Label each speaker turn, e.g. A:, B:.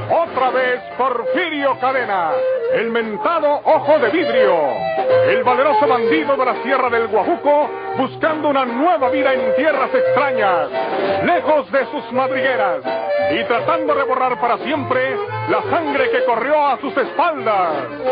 A: Otra vez Porfirio Cadena, el mentado Ojo de Vidrio, el valeroso bandido de la Sierra del Guajuco, buscando una nueva vida en tierras extrañas, lejos de sus madrigueras, y tratando de borrar para siempre la sangre que corrió a sus espaldas.